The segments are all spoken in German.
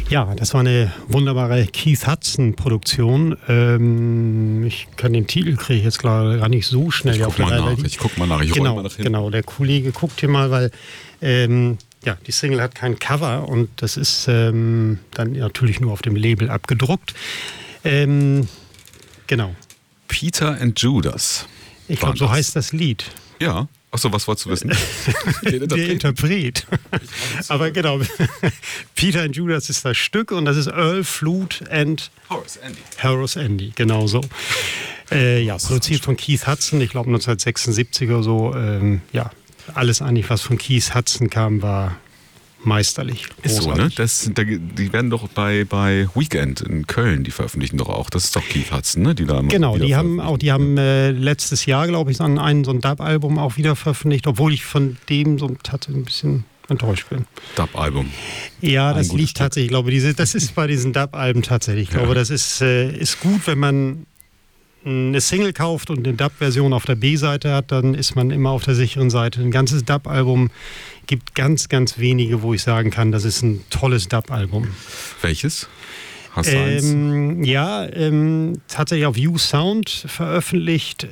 Ja, das war eine wunderbare Keith Hudson-Produktion. Ich kann den Titel kriege ich jetzt gar nicht so schnell auf der Reihe. Ich guck mal nach. Ich genau, roll mal nach hinten. genau, der Kollege guckt hier mal, weil die Single hat kein Cover und das ist dann natürlich nur auf dem Label abgedruckt. Genau. Peter and Judas. Ich glaube, so heißt das Lied. Ja. Achso, was wolltest du wissen? Der Interpret. Aber genau, Peter and Judas ist das Stück und das ist Earl Flute and Horace Andy, genau so. Produziert von Keith Hudson, ich glaube 1976 oder so. Alles eigentlich, was von Keith Hudson kam, war meisterlich. Ist so, ne? Die werden doch bei Weekend in Köln, die veröffentlichen doch auch. Das ist doch Keith Hudson, ne? Die haben letztes Jahr, glaube ich, so ein Dub-Album auch wieder veröffentlicht, obwohl ich von dem so ein bisschen enttäuscht bin. Dub-Album. Ja, das liegt tatsächlich, ich glaube, das ist bei diesen Dub-Alben tatsächlich. Ich glaube, das ist gut, wenn man eine Single kauft und eine Dub-Version auf der B-Seite hat, dann ist man immer auf der sicheren Seite. Ein ganzes Dub-Album gibt ganz, ganz wenige, wo ich sagen kann, das ist ein tolles Dub-Album. Welches? Hast du eins? Tatsächlich auf U-Sound veröffentlicht.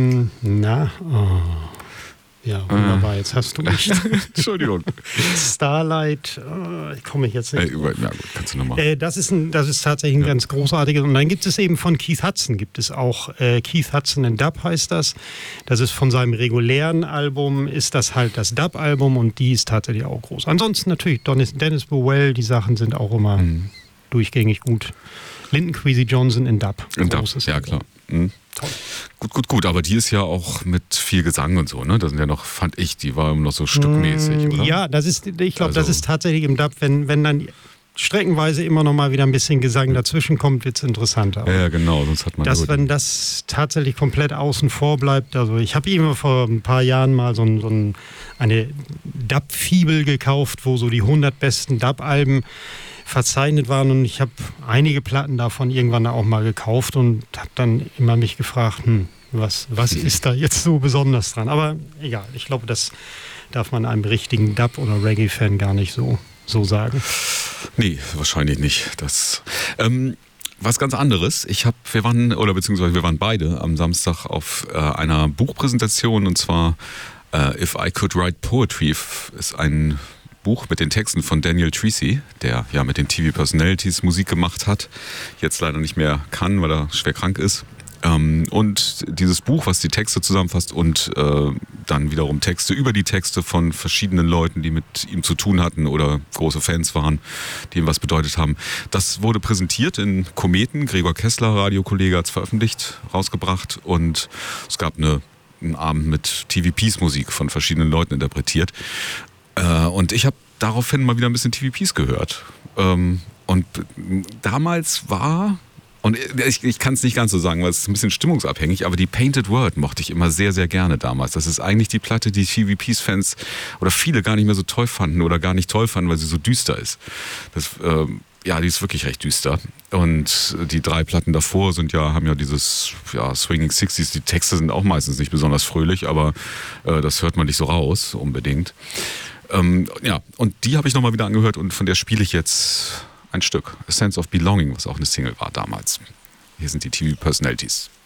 Ja, wunderbar, jetzt hast du mich. Entschuldigung. Starlight, komme ich jetzt nicht. Ja, gut, kannst du nochmal. Das ist tatsächlich ein ganz großartiges. Und dann gibt es eben von Keith Hudson, Keith Hudson in Dub heißt das. Das ist von seinem regulären Album, ist das halt das Dub-Album und die ist tatsächlich auch groß. Ansonsten natürlich Dennis Bowell, die Sachen sind auch immer durchgängig gut. Lyndon Kwesi Johnson in Dub. Ja klar. Mhm. Gut, aber die ist ja auch mit viel Gesang und so, ne? Das sind ja noch, fand ich, die war immer noch so stückmäßig, oder? Ja, das ist tatsächlich im Dub, wenn dann streckenweise immer noch mal wieder ein bisschen Gesang dazwischen kommt, wird es interessanter. Ja, genau, sonst hat man wenn das tatsächlich komplett außen vor bleibt, also ich habe immer vor ein paar Jahren mal eine Dub-Fibel gekauft, wo so die 100 besten Dub-Alben verzeichnet waren und ich habe einige Platten davon irgendwann auch mal gekauft und habe dann immer mich gefragt, was ist da jetzt so besonders dran? Aber egal, ich glaube, das darf man einem richtigen Dub- oder Reggae-Fan gar nicht so sagen. Nee, wahrscheinlich nicht. Was ganz anderes. Wir waren beide am Samstag auf einer Buchpräsentation und zwar If I Could Write Poetry ist ein Buch mit den Texten von Daniel Treacy, der ja mit den TV-Personalities Musik gemacht hat, jetzt leider nicht mehr kann, weil er schwer krank ist. Und dieses Buch, was die Texte zusammenfasst und dann wiederum Texte über die Texte von verschiedenen Leuten, die mit ihm zu tun hatten oder große Fans waren, die ihm was bedeutet haben. Das wurde präsentiert in Kometen. Gregor Kessler, Radiokollege, hat es veröffentlicht, rausgebracht und es gab einen Abend mit TV-Peace Musik von verschiedenen Leuten interpretiert. Und ich habe daraufhin mal wieder ein bisschen TV-Peace gehört. Und damals und ich kann es nicht ganz so sagen, weil es ist ein bisschen stimmungsabhängig, aber die Painted World mochte ich immer sehr, sehr gerne damals. Das ist eigentlich die Platte, die TV-Peace-Fans oder viele gar nicht mehr so toll fanden oder gar nicht toll fanden, weil sie so düster ist. Die ist wirklich recht düster. Und die 3 Platten davor haben ja dieses Swinging Sixties. Die Texte sind auch meistens nicht besonders fröhlich, aber das hört man nicht so raus unbedingt. Und die habe ich nochmal wieder angehört und von der spiele ich jetzt ein Stück. A Sense of Belonging, was auch eine Single war damals. Hier sind die TV-Personalities.